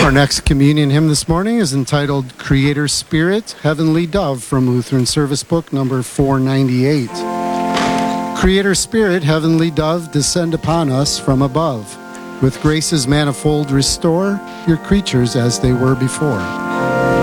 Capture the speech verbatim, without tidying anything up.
Our next communion hymn this morning is entitled Creator Spirit, Heavenly Dove from Lutheran Service Book number four ninety-eight. Creator Spirit, Heavenly Dove, descend upon us from above. With graces manifold restore your creatures as they were before.